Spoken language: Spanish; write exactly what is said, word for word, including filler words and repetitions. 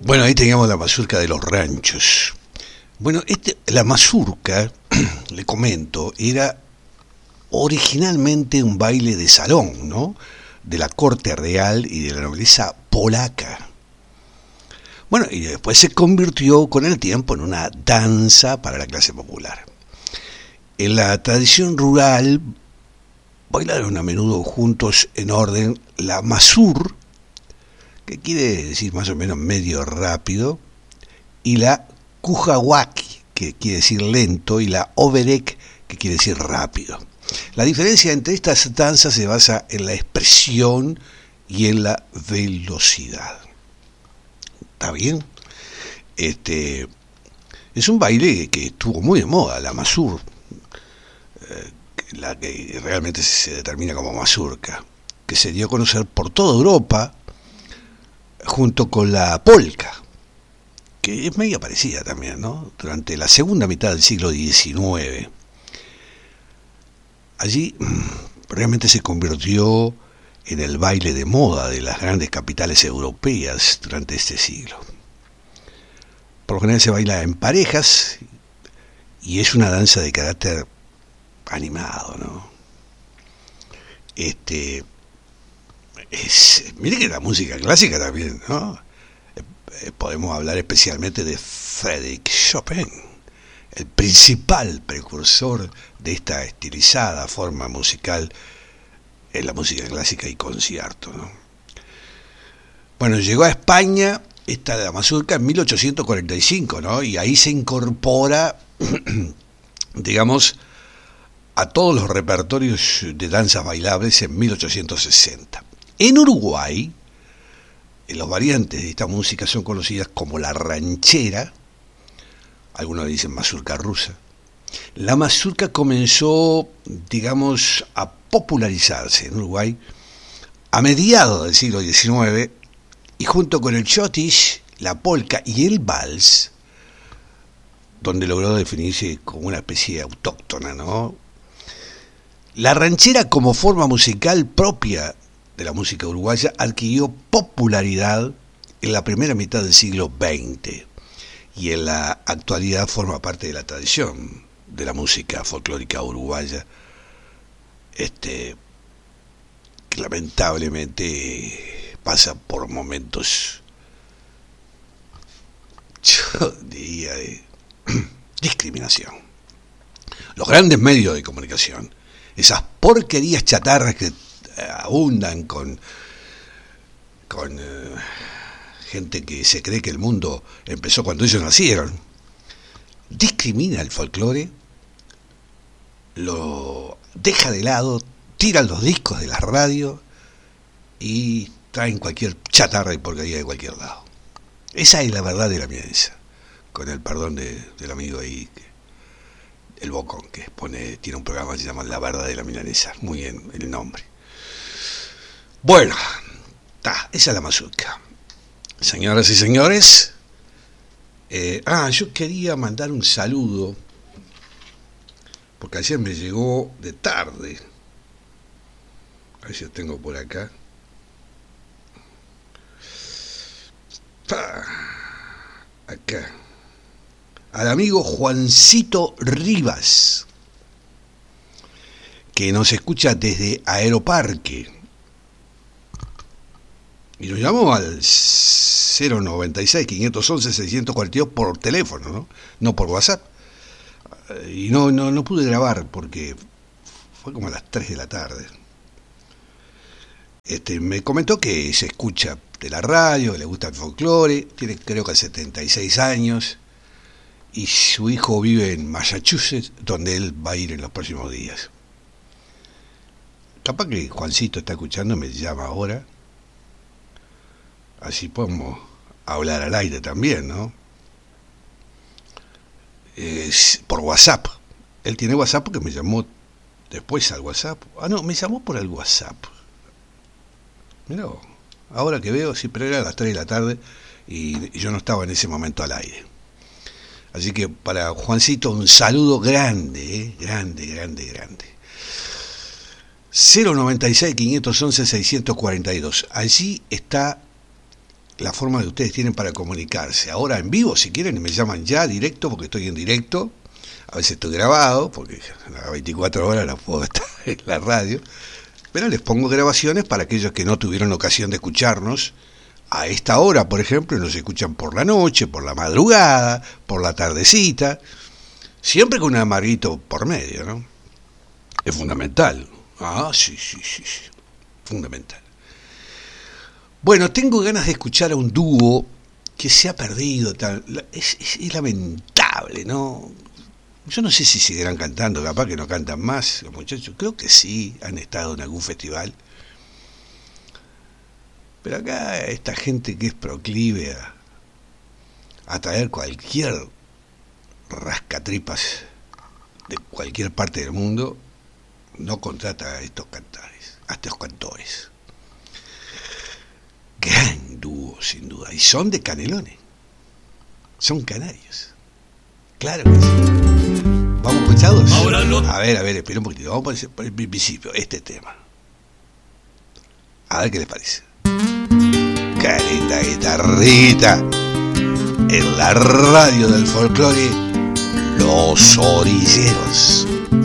Bueno, ahí teníamos la mazurca de los ranchos. Bueno, este, la mazurca, le comento, era originalmente un baile de salón, ¿no? De la corte real y de la nobleza polaca. Bueno, y después se convirtió con el tiempo en una danza para la clase popular. En la tradición rural, bailaron a menudo juntos en orden la mazur, que quiere decir más o menos medio rápido, y la kujawaki, que quiere decir lento, y la overek, que quiere decir rápido. La diferencia entre estas danzas se basa en la expresión y en la velocidad. ¿Está bien? Este, es un baile que estuvo muy de moda, la mazur, eh, la que realmente se determina como mazurca, que se dio a conocer por toda Europa, junto con la polka, que es medio parecida también, ¿no? Durante la segunda mitad del siglo diecinueve. Allí realmente se convirtió en el baile de moda de las grandes capitales europeas durante este siglo. Por lo general se baila en parejas y es una danza de carácter animado, ¿no? Este... Es, mire que la música clásica también, ¿no? Eh, podemos hablar especialmente de Frédéric Chopin, el principal precursor de esta estilizada forma musical en la música clásica y concierto, ¿no? Bueno, llegó a España esta de la mazurca en mil ochocientos cuarenta y cinco, ¿no? Y ahí se incorpora, digamos, a todos los repertorios de danzas bailables en mil ochocientos sesenta. En Uruguay, los variantes de esta música son conocidas como la ranchera, algunos dicen mazurca rusa. La mazurca comenzó, digamos, a popularizarse en Uruguay a mediados del siglo diecinueve, y junto con el chotis, la polka y el vals, donde logró definirse como una especie autóctona, ¿no? La ranchera, como forma musical propia de la música uruguaya, adquirió popularidad en la primera mitad del siglo veinte y en la actualidad forma parte de la tradición de la música folclórica uruguaya, este, que lamentablemente pasa por momentos, yo diría, de discriminación. Los grandes medios de comunicación, esas porquerías chatarras que abundan con, con uh, gente que se cree que el mundo empezó cuando ellos nacieron, discrimina el folclore, lo deja de lado, tiran los discos de la radio y traen cualquier chatarra y porquería de cualquier lado. Esa es la verdad de la milanesa, con el perdón de, del amigo ahí, el Bocón, que pone, tiene un programa que se llama La Verdad de la Milanesa, muy bien el nombre. Bueno, ta, esa es la mazurca. Señoras y señores, eh, ah, yo quería mandar un saludo, porque ayer me llegó de tarde, a ver si lo tengo por acá, ta, acá, al amigo Juancito Rivas, que nos escucha desde Aeroparque. Y nos llamó al cero noventa y seis, quinientos once, seiscientos cuarenta y dos por teléfono, ¿no? No por WhatsApp. Y no, no, no pude grabar porque fue como a las tres de la tarde. Este, me comentó que se escucha de la radio, que le gusta el folclore, tiene creo que setenta y seis años, y su hijo vive en Massachusetts, donde él va a ir en los próximos días. Capaz que Juancito está escuchando, me llama ahora. Así podemos hablar al aire también, ¿no? Es por WhatsApp. Él tiene WhatsApp porque me llamó después al WhatsApp. Ah, no, me llamó por el WhatsApp. Mirá, ahora que veo, sí, pero era a las tres de la tarde y, y yo no estaba en ese momento al aire. Así que para Juancito un saludo grande, ¿eh? grande, grande, grande. cero noventa y seis, quinientos once, seiscientos cuarenta y dos. Allí está la forma que ustedes tienen para comunicarse. Ahora en vivo, si quieren, me llaman ya directo, porque estoy en directo. A veces estoy grabado, porque a las veinticuatro horas no puedo estar en la radio. Pero les pongo grabaciones para aquellos que no tuvieron ocasión de escucharnos a esta hora, por ejemplo, y nos escuchan por la noche, por la madrugada, por la tardecita. Siempre con un amarguito por medio, ¿no? Es fundamental. Ah, sí, sí, sí, sí. Fundamental. Bueno, tengo ganas de escuchar a un dúo que se ha perdido. Tal, es, es, es lamentable, ¿no? Yo no sé si seguirán cantando, capaz que no cantan más los muchachos. Creo que sí, han estado en algún festival. Pero acá esta gente que es proclive a, a traer cualquier rascatripas de cualquier parte del mundo, no contrata a estos cantares, a estos cantores. Gran dúo, sin duda. Y son de Canelones. Son canarios. Claro que sí. ¿Vamos escuchados? A ver, a ver, espera un poquitito. Vamos por el, por el principio, este tema. A ver qué les parece. Qué linda guitarrita. En la radio del folclore, Los Orilleros.